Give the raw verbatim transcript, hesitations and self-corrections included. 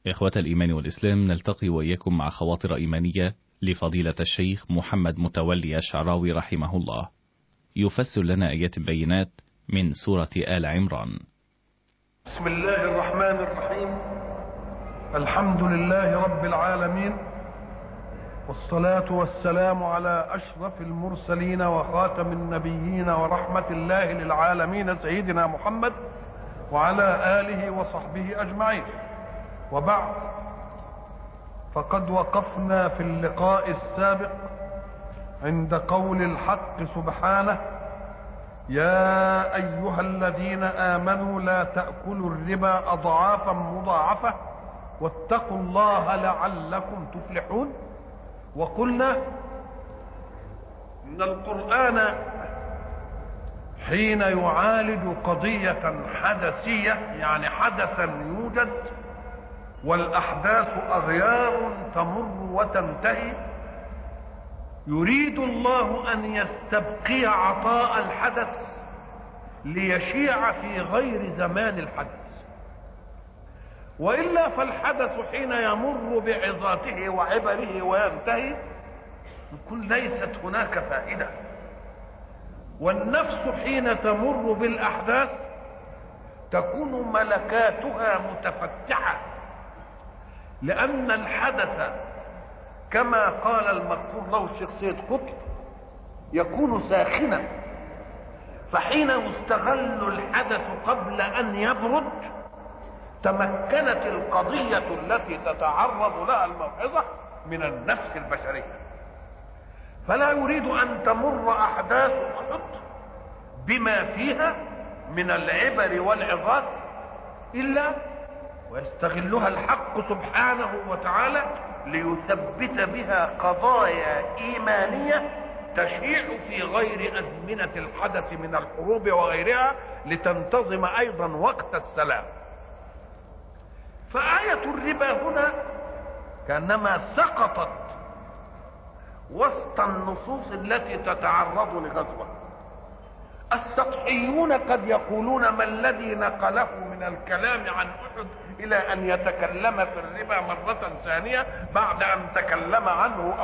إخوة الإيمان والإسلام، نلتقي وإياكم مع خواطر إيمانية لفضيلة الشيخ محمد متولي الشعراوي رحمه الله، يفسر لنا آيات بينات من سورة آل عمران. بسم الله الرحمن الرحيم. الحمد لله رب العالمين، والصلاة والسلام على أشرف المرسلين وخاتم النبيين ورحمة الله للعالمين سيدنا محمد وعلى آله وصحبه أجمعين. وبعد، فقد وقفنا في اللقاء السابق عند قول الحق سبحانه: يا أيها الذين آمنوا لا تأكلوا الربا أضعافا مضاعفة واتقوا الله لعلكم تفلحون. وقلنا إن القرآن حين يعالج قضية حدثية، يعني حدثا يوجد والأحداث أغيار تمر وتنتهي، يريد الله أن يستبقي عطاء الحدث ليشيع في غير زمان الحدث، وإلا فالحدث حين يمر بعظاته وعبره وينتهي يكون ليست هناك فائدة. والنفس حين تمر بالأحداث تكون ملكاتها متفتحة، لأن الحدث كما قال المغفور له الشيخ سيد قطب يكون ساخنا، فحين يستغل الحدث قبل أن يبرد تمكنت القضية التي تتعرض لها الموعظة من النفس البشرية. فلا يريد أن تمر أحداث أحد بما فيها من العبر والعظات إلا ويستغلها الحق سبحانه وتعالى ليثبت بها قضايا إيمانية تشيع في غير أزمنة الحدث من الحروب وغيرها، لتنتظم أيضا وقت السلام. فآية الربا هنا كأنما سقطت وسط النصوص التي تتعرض لغزوة. السطحيون قد يقولون: ما الذي نقله من الكلام عن أحد إلى أن يتكلم في الربا مرة ثانية بعد أن تكلم عنه